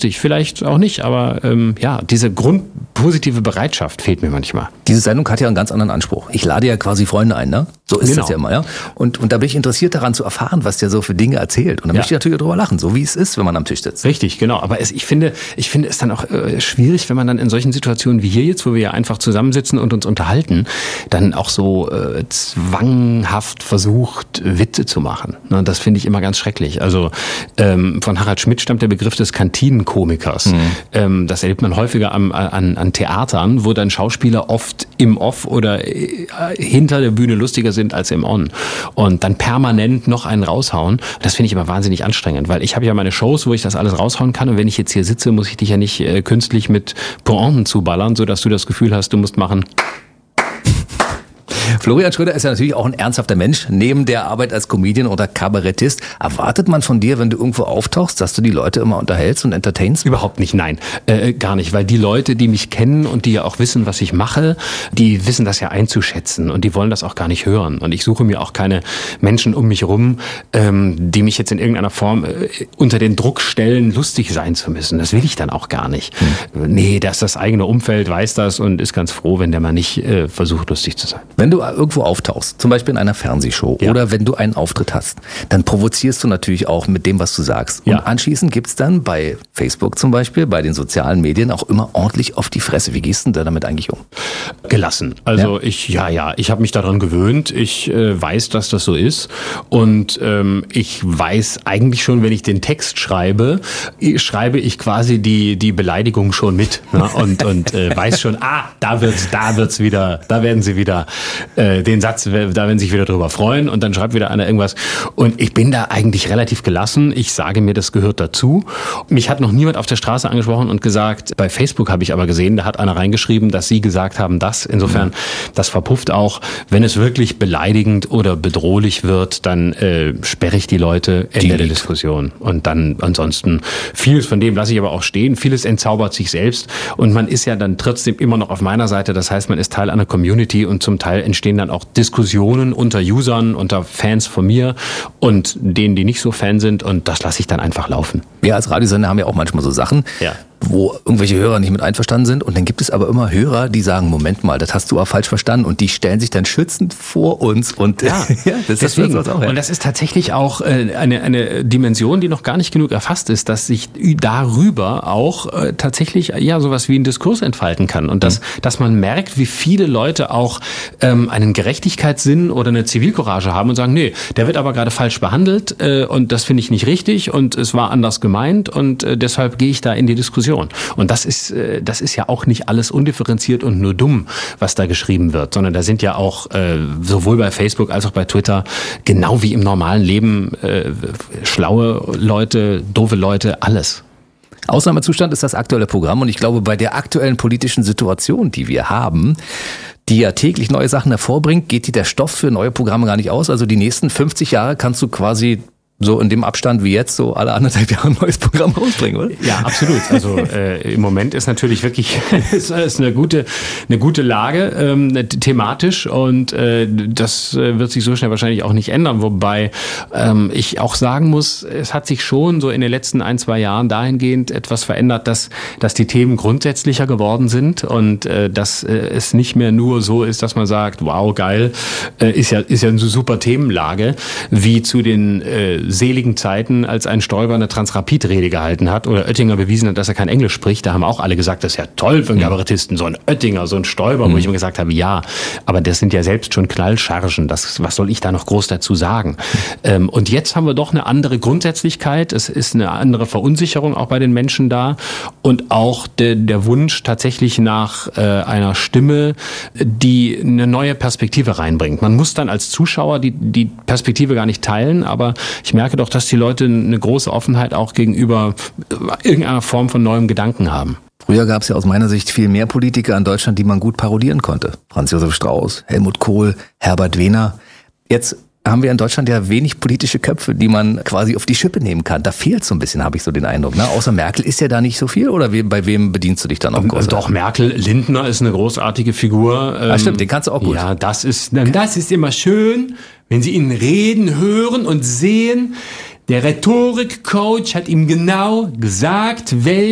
lustig, vielleicht auch nicht, aber diese grundpositive Bereitschaft fehlt mir manchmal. Diese Sendung hat ja einen ganz anderen Anspruch. Ich lade ja quasi Freunde ein, ne? So ist das ja immer, ja? Und da bin ich interessiert daran zu erfahren, was der so für Dinge erzählt. Und da möchte ich natürlich drüber lachen, so wie es ist, wenn man am Tisch sitzt. Richtig, genau. Aber ich finde es dann auch schwierig, wenn man dann in solchen Situationen wie hier jetzt, wo wir ja einfach zusammensitzen und uns unterhalten, dann auch so zwanghaft versucht, Witze zu machen. Ne? Das finde ich immer ganz schrecklich. Also von Harald Schmidt stammt der Begriff des Kantinenkomikers. Das erlebt man häufiger an Theatern, wo dann Schauspieler oft im Off oder hinter der Bühne lustiger sind als im On. Und dann permanent noch einen raushauen. Das finde ich immer wahnsinnig anstrengend, weil ich habe ja meine Shows, wo ich das alles raushauen kann. Und wenn ich jetzt hier sitze, muss ich dich ja nicht künstlich mit Pointen zuballern, sodass du das Gefühl hast, du musst machen. Florian Schröder ist ja natürlich auch ein ernsthafter Mensch, neben der Arbeit als Comedian oder Kabarettist. Erwartet man von dir, wenn du irgendwo auftauchst, dass du die Leute immer unterhältst und entertainst? Überhaupt nicht, nein. Gar nicht, weil die Leute, die mich kennen und die ja auch wissen, was ich mache, die wissen das ja einzuschätzen und die wollen das auch gar nicht hören. Und ich suche mir auch keine Menschen um mich rum, die mich jetzt in irgendeiner Form unter den Druck stellen, lustig sein zu müssen. Das will ich dann auch gar nicht. Nee, das eigene Umfeld weiß das und ist ganz froh, wenn der mal nicht versucht, lustig zu sein. Wenn du irgendwo auftauchst, zum Beispiel in einer Fernsehshow oder wenn du einen Auftritt hast, dann provozierst du natürlich auch mit dem, was du sagst. Und anschließend gibt's dann bei Facebook zum Beispiel, bei den sozialen Medien auch immer ordentlich auf die Fresse. Wie gehst du denn damit eigentlich um? Gelassen. Also ich habe mich daran gewöhnt. Ich weiß, dass das so ist. Und ich weiß eigentlich schon, wenn ich den Text schreibe ich quasi die Beleidigung schon mit. Ne? Und weiß schon, da werden sie wieder den Satz, da werden sich wieder drüber freuen und dann schreibt wieder einer irgendwas. Und ich bin da eigentlich relativ gelassen. Ich sage mir, das gehört dazu. Mich hat noch niemand auf der Straße angesprochen und gesagt, bei Facebook habe ich aber gesehen, da hat einer reingeschrieben, dass sie gesagt haben, das. Insofern, das verpufft auch. Wenn es wirklich beleidigend oder bedrohlich wird, dann sperre ich die Leute, Ende der Diskussion. Und dann ansonsten, vieles von dem lasse ich aber auch stehen. Vieles entzaubert sich selbst und man ist ja dann trotzdem immer noch auf meiner Seite. Das heißt, man ist Teil einer Community und zum Teil entstehen dann auch Diskussionen unter Usern, unter Fans von mir und denen, die nicht so Fan sind und das lasse ich dann einfach laufen. Wir als Radiosender haben ja auch manchmal so Sachen, wo irgendwelche Hörer nicht mit einverstanden sind und dann gibt es aber immer Hörer, die sagen, Moment mal, das hast du aber falsch verstanden und die stellen sich dann schützend vor uns und deswegen. Und das ist tatsächlich auch eine Dimension, die noch gar nicht genug erfasst ist, dass sich darüber auch tatsächlich sowas wie ein Diskurs entfalten kann und dass man merkt, wie viele Leute auch einen Gerechtigkeitssinn oder eine Zivilcourage haben und sagen, nee, der wird aber gerade falsch behandelt und das finde ich nicht richtig und es war anders gemeint und deshalb gehe ich da in die Diskussion. Und das ist ja auch nicht alles undifferenziert und nur dumm, was da geschrieben wird, sondern da sind ja auch sowohl bei Facebook als auch bei Twitter, genau wie im normalen Leben, schlaue Leute, doofe Leute, alles. Ausnahmezustand ist das aktuelle Programm und ich glaube, bei der aktuellen politischen Situation, die wir haben, die ja täglich neue Sachen hervorbringt, geht dir der Stoff für neue Programme gar nicht aus. Also die nächsten 50 Jahre kannst du quasi so in dem Abstand wie jetzt, so alle 1,5 Jahre ein neues Programm rausbringen, oder? Ja, absolut. Also im Moment ist natürlich wirklich ist eine gute Lage thematisch und das wird sich so schnell wahrscheinlich auch nicht ändern. Wobei ich auch sagen muss, es hat sich schon so in den letzten 1-2 Jahren dahingehend etwas verändert, dass die Themen grundsätzlicher geworden sind und dass es nicht mehr nur so ist, dass man sagt, wow, geil, ist ja eine super Themenlage, wie zu den seligen Zeiten, als ein Stoiber eine Transrapid-Rede gehalten hat oder Oettinger bewiesen hat, dass er kein Englisch spricht. Da haben auch alle gesagt, das ist ja toll für einen Kabarettisten, so ein Oettinger, so ein Stoiber, wo ich immer gesagt habe, ja, aber das sind ja selbst schon Knallchargen. Was soll ich da noch groß dazu sagen? Und jetzt haben wir doch eine andere Grundsätzlichkeit. Es ist eine andere Verunsicherung auch bei den Menschen da und auch der Wunsch tatsächlich nach einer Stimme, die eine neue Perspektive reinbringt. Man muss dann als Zuschauer die Perspektive gar nicht teilen, aber ich merke doch, dass die Leute eine große Offenheit auch gegenüber irgendeiner Form von neuem Gedanken haben. Früher gab es ja aus meiner Sicht viel mehr Politiker in Deutschland, die man gut parodieren konnte. Franz Josef Strauß, Helmut Kohl, Herbert Wehner. Jetzt haben wir in Deutschland ja wenig politische Köpfe, die man quasi auf die Schippe nehmen kann. Da fehlt so ein bisschen, habe ich so den Eindruck. Ne? Außer Merkel ist ja da nicht so viel oder bei wem bedienst du dich dann auch groß? Doch, Merkel, Lindner ist eine großartige Figur. Stimmt, den kannst du auch gut. Ja, das ist immer schön, wenn Sie ihn reden, hören und sehen. Der Rhetorikcoach hat ihm genau gesagt,